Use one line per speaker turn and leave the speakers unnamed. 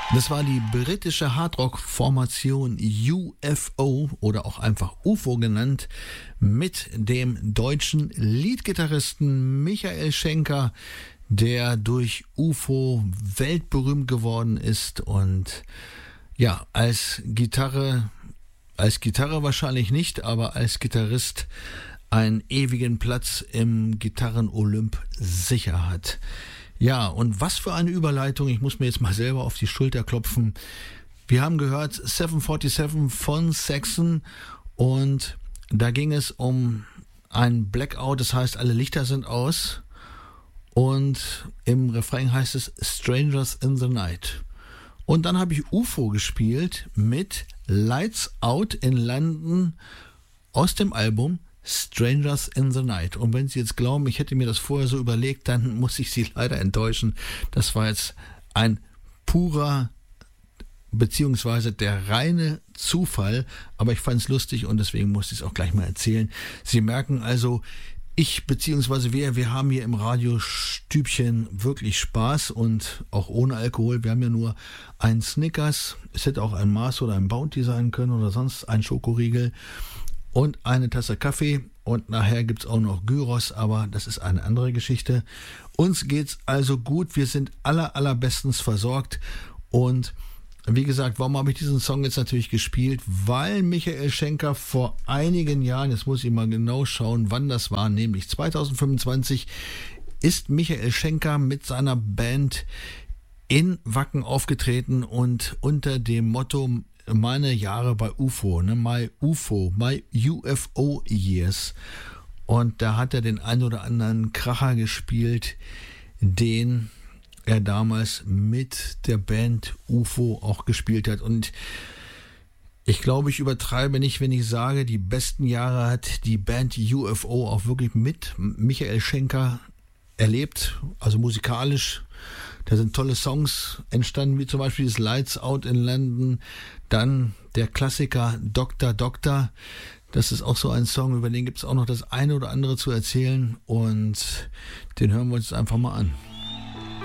Das war die britische Hardrock-Formation UFO oder auch einfach UFO genannt mit dem deutschen Leadgitarristen Michael Schenker, der durch UFO weltberühmt geworden ist und ja, als Gitarre wahrscheinlich nicht, aber als Gitarrist einen ewigen Platz im Gitarren-Olymp sicher hat. Ja, und was für eine Überleitung. Ich muss mir jetzt mal selber auf die Schulter klopfen. Wir haben gehört 747 von Saxon und da ging es um ein Blackout, das heißt, alle Lichter sind aus und im Refrain heißt es Strangers in the Night. Und dann habe ich UFO gespielt mit Lights Out in London aus dem Album Strangers in the Night. Und wenn Sie jetzt glauben, ich hätte mir das vorher so überlegt, dann muss ich Sie leider enttäuschen. Das war jetzt ein purer, beziehungsweise der reine Zufall. Aber ich fand es lustig und deswegen musste ich es auch gleich mal erzählen. Sie merken also, wir haben hier im Radiostübchen wirklich Spaß und auch ohne Alkohol. Wir haben ja nur einen Snickers. Es hätte auch ein Mars oder ein Bounty sein können oder sonst ein Schokoriegel. Und eine Tasse Kaffee und nachher gibt's auch noch Gyros, aber das ist eine andere Geschichte. Uns geht's also gut, wir sind allerbestens versorgt und wie gesagt, warum habe ich diesen Song jetzt natürlich gespielt? Weil Michael Schenker vor einigen Jahren, jetzt muss ich mal genau schauen, wann das war, nämlich 2025, ist Michael Schenker mit seiner Band in Wacken aufgetreten und unter dem Motto meine Jahre bei UFO, my UFO Years. Und da hat er den ein oder anderen Kracher gespielt, den er damals mit der Band UFO auch gespielt hat. Und ich glaube, ich übertreibe nicht, wenn ich sage, die besten Jahre hat die Band UFO auch wirklich mit Michael Schenker erlebt, also musikalisch. Da sind tolle Songs entstanden, wie zum Beispiel das Lights Out in London, dann der Klassiker Dr. Doctor. Das ist auch so ein Song, über den gibt es auch noch das eine oder andere zu erzählen und den hören wir uns einfach mal an.